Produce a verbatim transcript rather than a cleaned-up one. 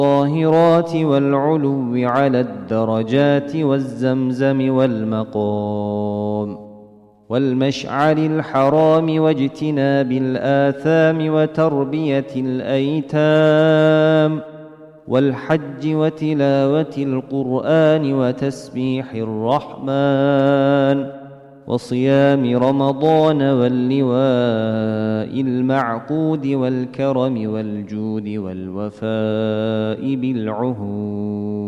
الظاهرات والعلو على الدرجات والزمزم والمقام والمشعر الحرام واجتناب الآثام وتربية الأيتام والحج وتلاوة القرآن وتسبيح الرحمن وصيام رمضان واللواء المعقود والكرم والجود والوفاء بالعهود